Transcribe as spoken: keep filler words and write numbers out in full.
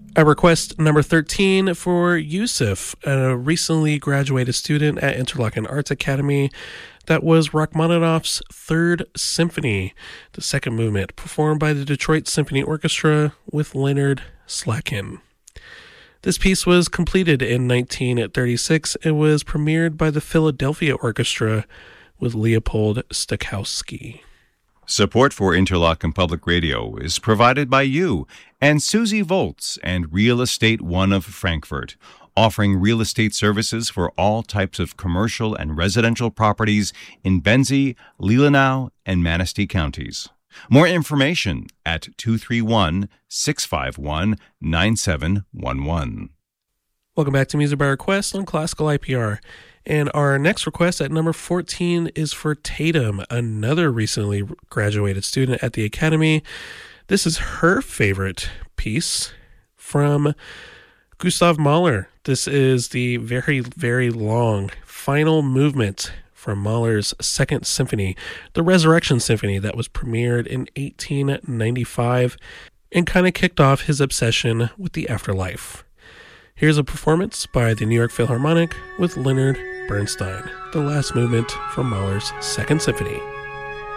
At request number thirteen for Yusuf, a recently graduated student at Interlochen Arts Academy. That was Rachmaninoff's Third Symphony, the second movement, performed by the Detroit Symphony Orchestra with Leonard Slatkin. This piece was completed in nineteen thirty-six and was premiered by the Philadelphia Orchestra with Leopold Stokowski. Support for Interlochen Public Radio is provided by you and Susie Volz and Real Estate One of Frankfurt, offering real estate services for all types of commercial and residential properties in Benzie, Leelanau, and Manistee counties. More information at two three one, six five one, nine seven one one. Welcome back to Music by Request on Classical I P R. And our next request at number fourteen is for Tatum, another recently graduated student at the Academy. This is her favorite piece from Gustav Mahler. This is the very, very long final movement from Mahler's Second Symphony, the Resurrection Symphony, that was premiered in eighteen ninety-five and kind of kicked off his obsession with the afterlife. Here's a performance by the New York Philharmonic with Leonard Bernstein, the last movement from Mahler's Second Symphony.